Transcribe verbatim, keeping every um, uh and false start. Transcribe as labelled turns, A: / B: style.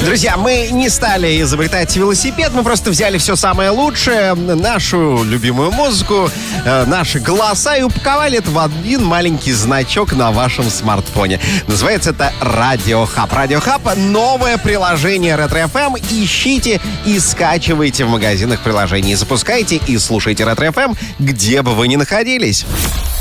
A: Друзья, мы не стали изобретать велосипед, мы просто взяли все самое лучшее, нашу любимую музыку, э, наши голоса и упаковали это в один маленький значок на вашем смартфоне. Называется это Радио Хаб. Радио Хаб — новое приложение Ретро эф эм. Ищите и скачивайте в магазинах приложений. Запускайте и слушайте Ретро эф эм, где бы вы ни находились.